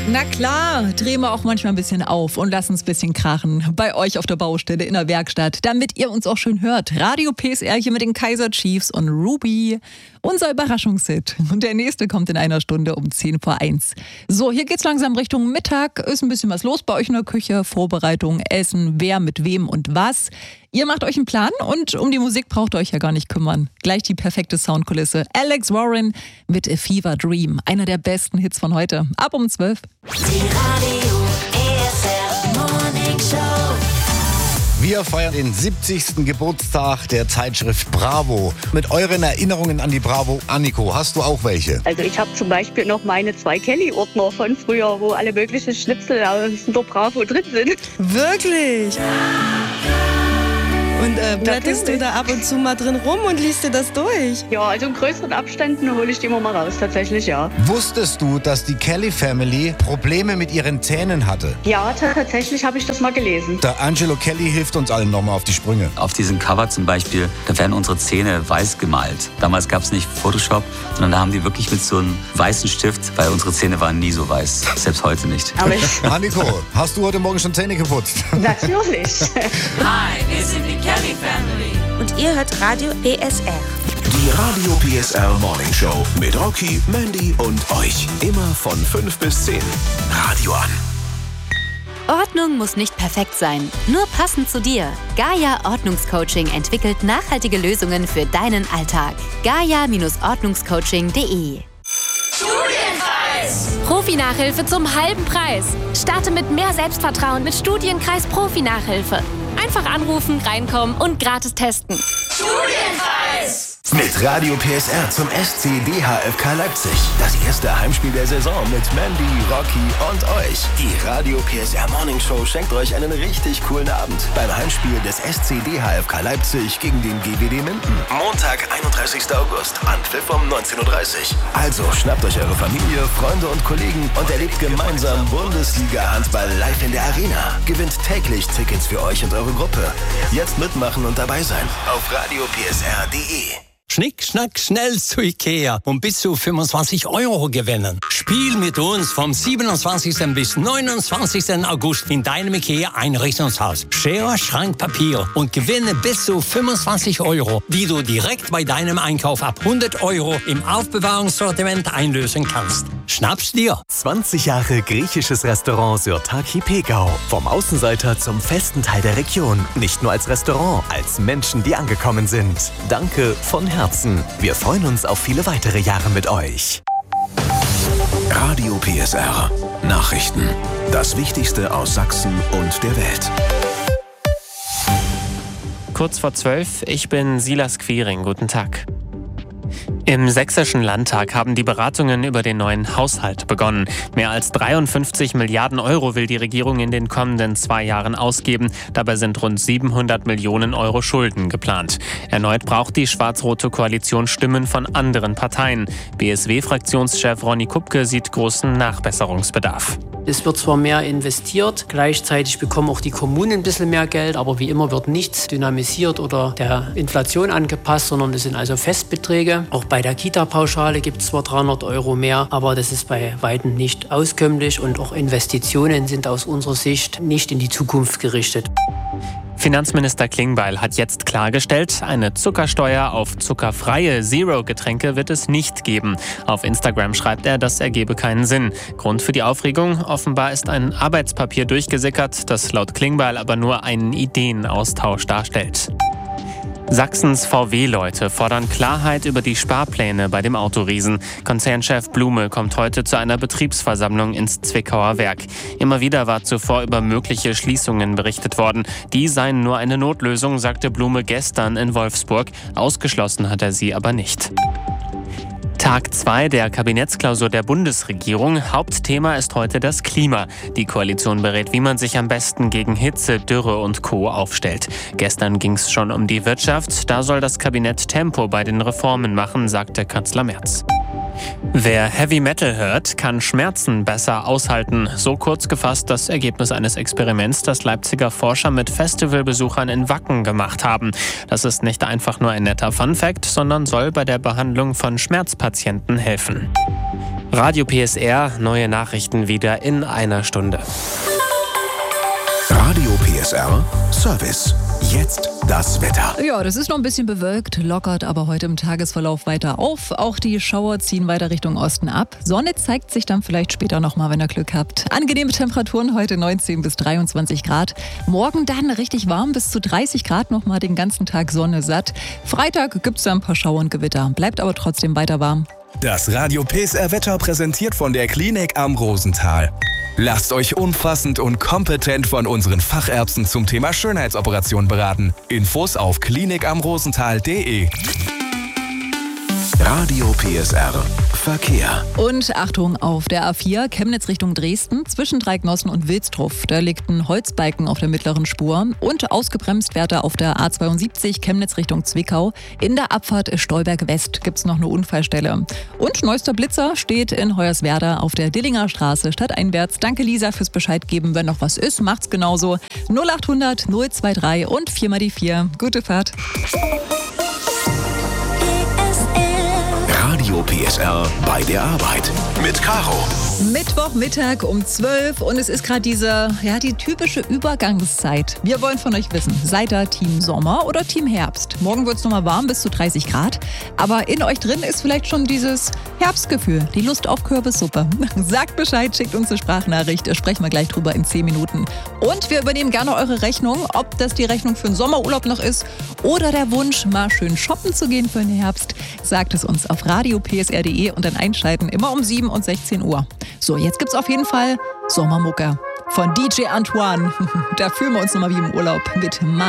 Na klar, drehen wir auch manchmal ein bisschen auf und lassen uns ein bisschen krachen. Bei euch auf der Baustelle, in der Werkstatt, damit ihr uns auch schön hört. Radio PSR hier mit den Kaiser Chiefs und Ruby. Unser Überraschungshit. Und der nächste kommt in einer Stunde um 10:01. So, hier geht's langsam Richtung Mittag. Ist ein bisschen was los bei euch in der Küche. Vorbereitung, Essen, wer mit wem und was. Ihr macht euch einen Plan und um die Musik braucht ihr euch ja gar nicht kümmern. Gleich die perfekte Soundkulisse. Alex Warren mit A Fever Dream. Einer der besten Hits von heute. Ab um 12. Die Radio PSR Morning Show. Wir feiern den 70. Geburtstag der Zeitschrift Bravo. Mit euren Erinnerungen an die Bravo, Anniko, hast du auch welche? Also ich habe zum Beispiel noch meine 2 Kelly-Ordner von früher, wo alle möglichen Schnipsel aus der Bravo drin sind. Wirklich? Und blätterst du da ab und zu mal drin rum und liest dir das durch? Ja, also in größeren Abständen hole ich die immer mal raus, tatsächlich, ja. Wusstest du, dass die Kelly Family Probleme mit ihren Zähnen hatte? Ja, tatsächlich habe ich das mal gelesen. Der Angelo Kelly hilft uns allen nochmal auf die Sprünge. Auf diesem Cover zum Beispiel, da werden unsere Zähne weiß gemalt. Damals gab es nicht Photoshop, sondern da haben die wirklich mit so einem weißen Stift, weil unsere Zähne waren nie so weiß, selbst heute nicht. Aber Anniko, hast du heute Morgen schon Zähne geputzt? natürlich. Hi, wir sind die Kelly Family. Und ihr hört Radio PSR. Die Radio PSR Morning Show mit Rocky, Mandy und euch. Immer von 5 bis 10. Radio an. Ordnung muss nicht perfekt sein, nur passend zu dir. Gaia Ordnungscoaching entwickelt nachhaltige Lösungen für deinen Alltag. gaia-ordnungscoaching.de. Studienkreis! Profi-Nachhilfe zum halben Preis. Starte mit mehr Selbstvertrauen mit Studienkreis Profi-Nachhilfe. Einfach anrufen, reinkommen und gratis testen. Studienkreis! Mit Radio PSR zum SC DHFK Leipzig. Das erste Heimspiel der Saison mit Mandy, Rocky und euch. Die Radio PSR Morning Show schenkt euch einen richtig coolen Abend beim Heimspiel des SC DHFK Leipzig gegen den GWD Minden. Montag, 31. August, Anpfiff um 19:30 Uhr. Also schnappt euch eure Familie, Freunde und Kollegen und erlebt gemeinsam Bundesliga-Handball live in der Arena. Gewinnt täglich Tickets für euch und eure Gruppe. Jetzt mitmachen und dabei sein auf radiopsr.de. Schnick, schnack, schnell zu Ikea und bis zu 25 € gewinnen. Spiel mit uns vom 27. bis 29. August in deinem Ikea-Einrichtungshaus. Schere, Schrank, Papier und gewinne bis zu 25 €, die du direkt bei deinem Einkauf ab 100 € im Aufbewahrungssortiment einlösen kannst. Schnapp's dir! 20 Jahre griechisches Restaurant Sirtaki Pegau. Vom Außenseiter zum festen Teil der Region. Nicht nur als Restaurant, als Menschen, die angekommen sind. Danke von Herzen. Wir freuen uns auf viele weitere Jahre mit euch. Radio PSR. Nachrichten. Das Wichtigste aus Sachsen und der Welt. Kurz vor 12, ich bin Silas Quiring. Guten Tag. Im Sächsischen Landtag haben die Beratungen über den neuen Haushalt begonnen. Mehr als 53 Milliarden € will die Regierung in den kommenden 2 Jahren ausgeben. Dabei sind rund 700 Millionen € Schulden geplant. Erneut braucht die schwarz-rote Koalition Stimmen von anderen Parteien. BSW-Fraktionschef Ronny Kupke sieht großen Nachbesserungsbedarf. Es wird zwar mehr investiert, gleichzeitig bekommen auch die Kommunen ein bisschen mehr Geld, aber wie immer wird nichts dynamisiert oder der Inflation angepasst, sondern es sind also Festbeträge. Auch bei der Kita-Pauschale gibt es zwar 300 € mehr, aber das ist bei weitem nicht auskömmlich und auch Investitionen sind aus unserer Sicht nicht in die Zukunft gerichtet. Finanzminister Klingbeil hat jetzt klargestellt, eine Zuckersteuer auf zuckerfreie Zero-Getränke wird es nicht geben. Auf Instagram schreibt er, das ergebe keinen Sinn. Grund für die Aufregung? Offenbar ist ein Arbeitspapier durchgesickert, das laut Klingbeil aber nur einen Ideenaustausch darstellt. Sachsens VW-Leute fordern Klarheit über die Sparpläne bei dem Autoriesen. Konzernchef Blume kommt heute zu einer Betriebsversammlung ins Zwickauer Werk. Immer wieder war zuvor über mögliche Schließungen berichtet worden. Die seien nur eine Notlösung, sagte Blume gestern in Wolfsburg. Ausgeschlossen hat er sie aber nicht. Tag 2 der Kabinettsklausur der Bundesregierung. Hauptthema ist heute das Klima. Die Koalition berät, wie man sich am besten gegen Hitze, Dürre und Co. aufstellt. Gestern ging es schon um die Wirtschaft. Da soll das Kabinett Tempo bei den Reformen machen, sagte Kanzler Merz. Wer Heavy Metal hört, kann Schmerzen besser aushalten. So kurz gefasst das Ergebnis eines Experiments, das Leipziger Forscher mit Festivalbesuchern in Wacken gemacht haben. Das ist nicht einfach nur ein netter Funfact, sondern soll bei der Behandlung von Schmerzpatienten helfen. Radio PSR, neue Nachrichten wieder in einer Stunde. Radio PSR Service. Jetzt das Wetter. Ja, das ist noch ein bisschen bewölkt, lockert aber heute im Tagesverlauf weiter auf. Auch die Schauer ziehen weiter Richtung Osten ab. Sonne zeigt sich dann vielleicht später nochmal, wenn ihr Glück habt. Angenehme Temperaturen heute 19 bis 23 Grad. Morgen dann richtig warm, bis zu 30 Grad nochmal den ganzen Tag Sonne satt. Freitag gibt's da ein paar Schauer und Gewitter. Bleibt aber trotzdem weiter warm. Das Radio PSR Wetter präsentiert von der Klinik am Rosenthal. Lasst euch umfassend und kompetent von unseren Fachärzten zum Thema Schönheitsoperation beraten. Infos auf klinikamrosenthal.de. Radio PSR Verkehr. Und Achtung auf der A4 Chemnitz Richtung Dresden zwischen Dreignossen und Wilsdruff. Da liegt ein Holzbalken auf der mittleren Spur und ausgebremst wird er auf der A72 Chemnitz Richtung Zwickau. In der Abfahrt Stolberg West gibt es noch eine Unfallstelle. Und neuester Blitzer steht in Hoyerswerda auf der Dillinger Straße stadteinwärts. Danke Lisa fürs Bescheid geben, wenn noch was ist, macht's genauso. 0800 023 und 4 mal die 4. Gute Fahrt. Radio PSR bei der Arbeit mit Caro. Mittwochmittag um 12 und es ist gerade die typische Übergangszeit. Wir wollen von euch wissen, seid ihr Team Sommer oder Team Herbst? Morgen wird es nochmal warm bis zu 30 Grad, aber in euch drin ist vielleicht schon dieses Herbstgefühl, die Lust auf Kürbissuppe. Sagt Bescheid, schickt uns eine Sprachnachricht, sprechen wir gleich drüber in 10 Minuten. Und wir übernehmen gerne eure Rechnung, ob das die Rechnung für den Sommerurlaub noch ist oder der Wunsch, mal schön shoppen zu gehen für den Herbst. Sagt es uns auf radiopsr.de und dann einschalten, immer um 7 und 16 Uhr. So, jetzt gibt's auf jeden Fall Sommermucke von DJ Antoine. Da fühlen wir uns nochmal wie im Urlaub mit